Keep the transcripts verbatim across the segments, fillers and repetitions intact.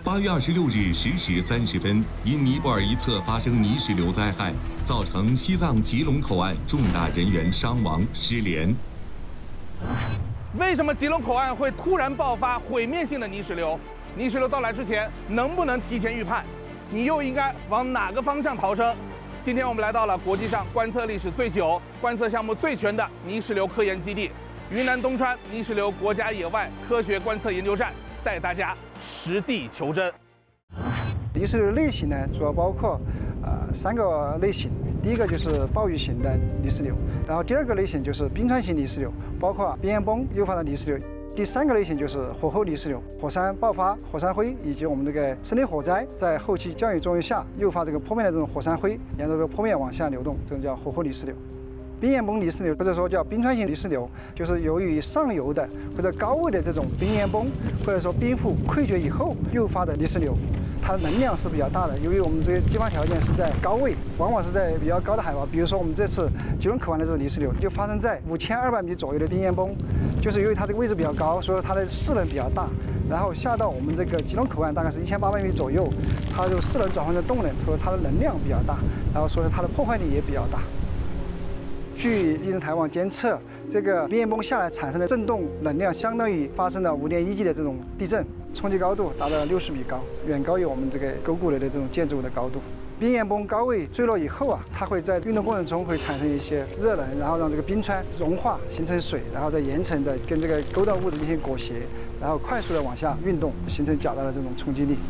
八月二十六日十时三十分，因尼泊尔一侧发生泥石流灾害，造成西藏吉隆口岸重大人员伤亡失联。 为什么吉隆口岸会突然爆发毁灭性的泥石流？泥石流到来之前，能不能提前预判？你又应该往哪个方向逃生？今天我们来到了国际上观测历史最久、观测项目最全的泥石流科研基地——云南东川泥石流国家野外科学观测研究站，带大家实地求真。 泥石流类型呢，主要包括呃三个类型。第一个就是暴雨型的泥石流，然后第二个类型就是冰川型泥石流，包括冰岩崩诱发的泥石流。第三个类型就是火候泥石流，火山爆发、火山灰以及我们这个森林火灾在后期降雨作用下诱发这个坡面的这种火山灰，沿着这个坡面往下流动，这种叫火候泥石流。冰岩崩泥石流或者说叫冰川型泥石流，就是由于上游的或者高位的这种冰岩崩或者说冰覆溃决以后诱发的泥石流。它的能量是比较大的，由于我们这个地方条件是在高位，往往是在比较高的海拔。比如说我们这次吉隆口岸的这个泥石流，就发生在五千二百米左右的冰岩崩，就是由于它这个位置比较高，所以它的势能比较大。然后下到我们这个吉隆口岸大概是一千八百米左右，它就势能转换成动能，所以它的能量比较大，然后所以它的破坏力也比较大。据地震台网监测，这个冰岩崩下来产生的震动能量相当于发生了五点一级的这种地震，冲击高度达到六十米高，远高于我们这个沟谷类的这种建筑物的高度。冰岩崩高位坠落以后啊，它会在运动过程中会产生一些热能，然后让这个冰川融化形成水，然后再岩层的跟这个沟道物质进行裹挟，然后快速的往下运动，形成较大的这种冲击力。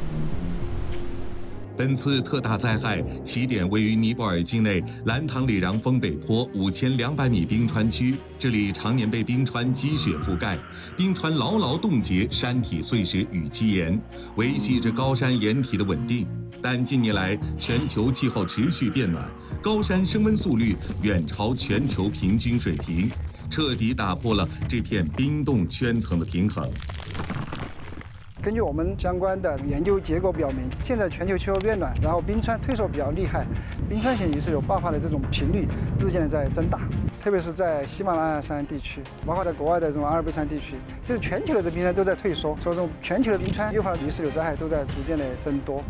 本次特大灾害起点位于尼泊尔境内兰唐里壤峰北坡五千两百米冰川区，这里常年被冰川积雪覆盖，冰川牢牢冻结山体碎石与基岩，维系着高山岩体的稳定。但近年来，全球气候持续变暖，高山升温速率远超全球平均水平，彻底打破了这片冰冻圈层的平衡。 根据我们相关的研究结果表明，现在全球气候变暖，然后冰川退缩比较厉害，冰川型泥石流爆发的这种频率日渐的在增大，特别是在喜马拉雅山地区，包括在国外的这种阿尔卑斯山地区，就是全球的这冰川都在退缩，所以这种全球的冰川诱发的泥石流灾害都在逐渐的增多。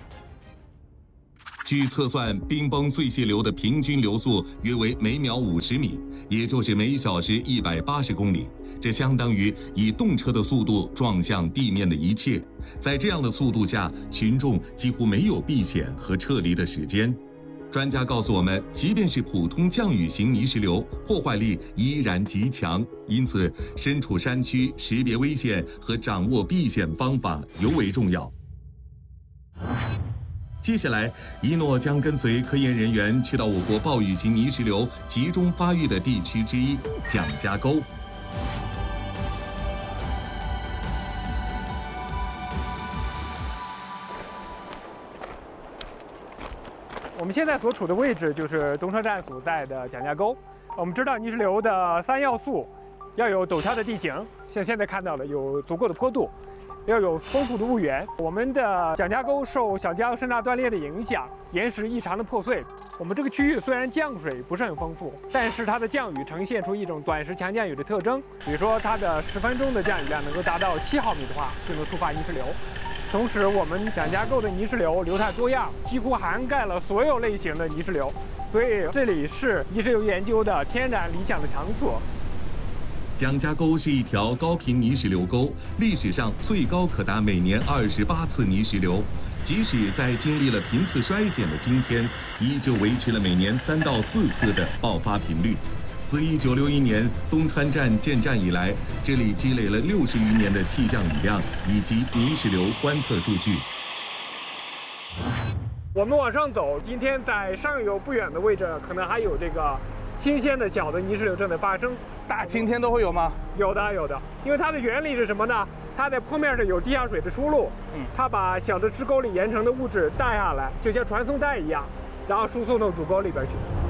据测算，冰崩碎屑流的平均流速约为每秒五十米，也就是每小时一百八十公里。这相当于以动车的速度撞向地面的一切。在这样的速度下，群众几乎没有避险和撤离的时间。专家告诉我们，即便是普通降雨型泥石流，破坏力依然极强。因此，身处山区，识别危险和掌握避险方法尤为重要。接下来，一诺将跟随科研人员去到我国暴雨型泥石流集中发育的地区之一——蒋家沟。 我们现在所处的位置就是东川站所在的蒋家沟。我们知道泥石流的三要素，要有陡峭的地形，像现在看到的有足够的坡度，要有丰富的物源。我们的蒋家沟受小江深大断裂的影响，岩石异常的破碎。我们这个区域虽然降水不是很丰富，但是它的降雨呈现出一种短时强降雨的特征。比如说，它的十分钟的降雨量能够达到七毫米的话，就能触发泥石流。同时，我们蒋家沟的泥石流流态多样，几乎涵盖了所有类型的泥石流，所以这里是泥石流研究的天然理想的场所。 蒋家沟是一条高频泥石流沟，历史上最高可达每年二十八次泥石流。即使在经历了频次衰减的今天，依旧维持了每年三到四次的爆发频率。自一九六一年东川站建站以来，这里积累了六十余年的气象雨量以及泥石流观测数据。 我们往上走，今天在上游不远的位置，可能还有这个新鲜的小的泥石流正在发生。 大晴天都会有吗？ 有的，有的。因为它的原理是什么呢？它在坡面上有地下水的出路，嗯，它把小的支沟里岩层的物质带下来，就像传送带一样，然后输送到主沟里边去。